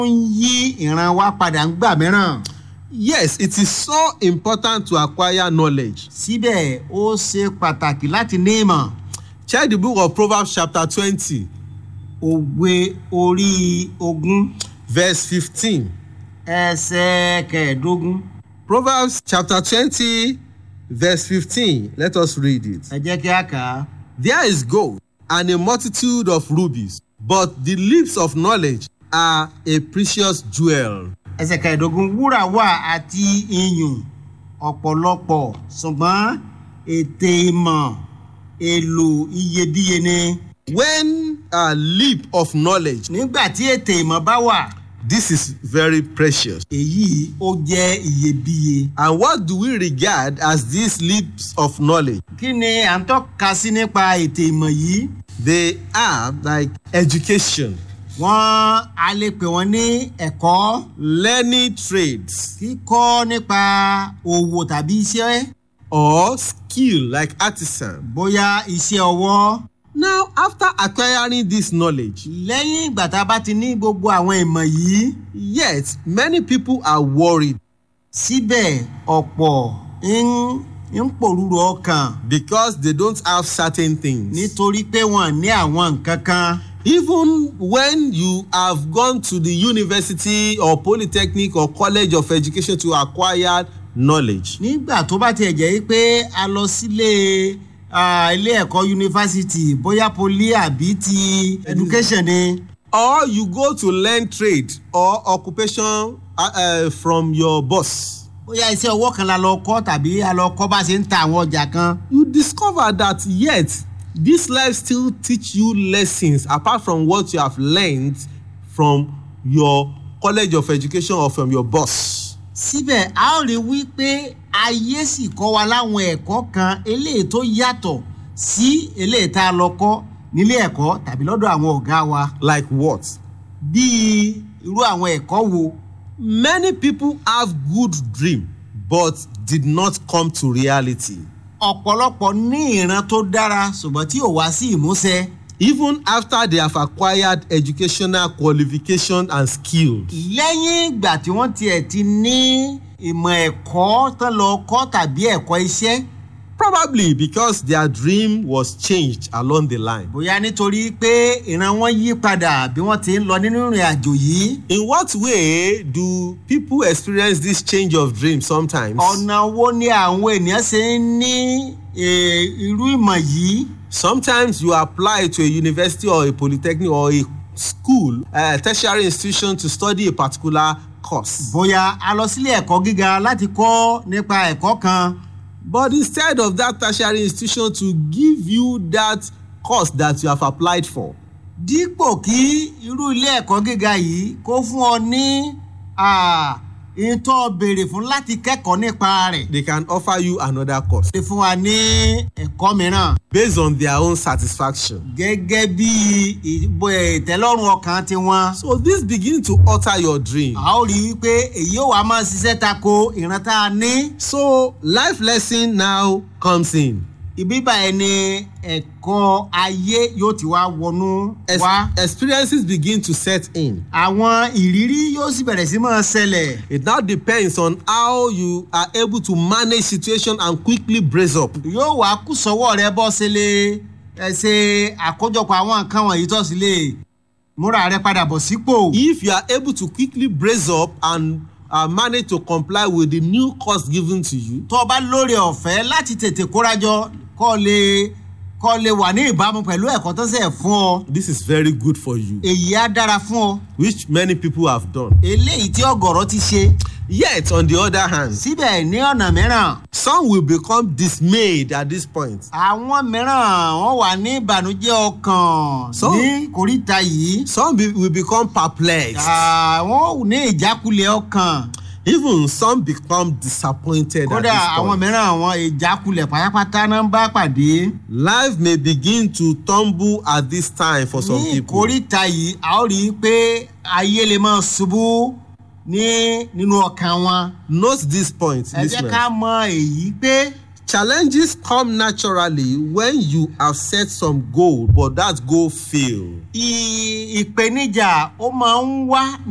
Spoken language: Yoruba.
yí ìran wa padà ń gbà mìíràn. Yes, it is so important to acquire knowledge. Síbẹ̀ ó ṣe pàtàkì láti ní ìmọ̀. Check the book of Proverbs chapter 20, Òwe orí 20 verse 15. ẹsẹ̀ 15. Proverbs chapter 20, verse 15. Let us read it. Ẹ jẹ́ kí a kà á. There is gold and a multitude of rubies, but the lips of knowledge are a precious jewel. Ẹsẹ̀ 15. Wúrà wà àti iyùn ọ̀pọ̀lọpọ̀, ṣùgbọ́n ètè ìmọ̀ èlò iyebíye ni. When a lip of knowledge, Nígbà tí ètè ìmọ̀ bá wà, this is very precious. èyí ó jẹ́ iyebíye. And what do we regard as these lips of knowledge? Kí ni à ń tọ́ka sí nípa ètè ìmọ̀ yìí? They are like education, Wọ́n a lè pè wọ́n ní ẹ̀kọ́, learning trades, kíkọ́ nípa òwò tàbí iṣẹ́, or skill like artisan. bóyá iṣẹ́ ọwọ́. Now, after acquiring this knowledge, Lẹ́yìn ìgbà tá a bá ti ní gbogbo àwọn ìmọ̀ yìí, yet many people are worried síbẹ̀ ọ̀pọ̀ ń pòrúurú ọkàn because they don't have certain things. nítorí pé wọ́n ní àwọn nǹkan kan. Even when you have gone to the university or polytechnic or college of education to acquire knowledge, Nígbà tó bá tiẹ̀ jẹ́ pé a lọ sílé ilé ẹ̀kọ́ yunifásitì, bóyá poli àbí ti education ni, or you go to learn trade or occupation from your boss, bóyá iṣẹ́ ọwọ́ kan la lọ kọ́ tàbí a lọ kọ́ bá ṣe ń ta àwọn ọjà kan, you discover that yet this life still teach you lessons apart from what you have learned from your college of education or from your boss. síbẹ̀ a ó rí wí pé ayé sì kọ́ wa láwọn ẹ̀kọ́ kan eléyìí tó yàtọ̀ sí eléyìí tá a lọ kọ́ nílé ẹ̀kọ́ tàbí lọ́dọ̀ àwọn ọ̀gá wa. Like what? Bíi irú àwọn ẹ̀kọ́ wo? Many people have good dream but did not come to reality. Ọ̀pọ̀lọpọ̀ ní ìran tó dára ṣùgbọ́n tí ò wá sí ìmúṣẹ. Even after they have acquired educational qualification and skills. Lẹ́yìn ìgbà tí wọ́n tiẹ̀ ti ní ìmọ̀ ẹ̀kọ́ tán lọ kọ́ tàbí ẹ̀kọ́ iṣẹ́. Probably because their dream was changed along the line. Bóyá nítorí pé ìran wọn yí padà bí wọ́n ti ń lọ nínú ìrìn àjò yìí. In what way do people experience this change of dream sometimes? Ọ̀nà wo ni àwọn ènìyàn ṣe ń ní irú ìmọ̀ yìí? Sometimes you apply to a university or a polytechnic or a school, a tertiary institution to study a particular course. Bóyá a lọ sílé ẹ̀kọ́ gíga láti kọ́ nípa ẹ̀kọ́ kan. But instead of that tertiary institution to give you that course that you have applied for, Dípò kí irú ilé ẹ̀kọ́ gíga yìí kó fún ọ ní ìtọ́ béèrè fún láti kẹ́kọ̀ọ́ nípa rẹ̀. they can offer you another course Ṣe fún wa ní ẹ̀kọ́ mìíràn. based on their own satisfaction. Gẹ́gẹ́ bí ìtẹ́lọ́rùn ọkàn tiwọn. So this begins to alter your dream. A ó rí i pé èyí ò wá máa ṣiṣẹ́ tako ìran tá a ní. So life lesson now comes in. Ibi báyìí ni ẹ̀kọ́ ayé yóò ti wá wọnú wá. Experiences begin to set in. Àwọn ìrírí yóò sì bẹ̀rẹ̀ sí máa ṣẹlẹ̀. It now depends on how you are able to manage situation and quickly brace up. Yóò wá kù sọ́wọ́ rẹ bọ́ sí lè ṣe àkójọpọ̀ àwọn nǹkan wọ̀nyí tó sì lè múra rẹ padà bọ̀ sípò. If you are able to quickly brace up and manage to comply with the new course given to you, Tó o bá lóore ọ̀fẹ́ láti tètè kórajọ kó lè wà ní ìbámu pẹ̀lú ẹ̀kọ́ tó ṣe fún ọ. this is very good for you, Èyí á dára fún ọ. which many people have done. Eléyìí tí ọ̀gọ̀rọ̀ ti ṣe. Yet, on the other hand, Síbẹ̀ ní ọ̀nà mìíràn, some will become dismayed at this point. àwọn mìíràn wọ́n wà ní ìbànújẹ́ ọkàn ní kòríta yìí. Some will become perplexed. Wọ́n ní ìjákulẹ̀ ọkàn. Even some become disappointed Kódà at àwọn this point. mìíràn àwọn ìjákulẹ̀ pátápátá náà ń bá pàdé. Life may begin to tumble at this time for some Ní people. kòríta yìí a ó rí i pé ayé lè máa ṣubú nínú ọkàn wọn. Note this point, Ẹ jẹ́ listeners. ká mọ èyí pé Challenges come naturally when you have set some goal but that goal fail. ìpèníjà ó máa ń wá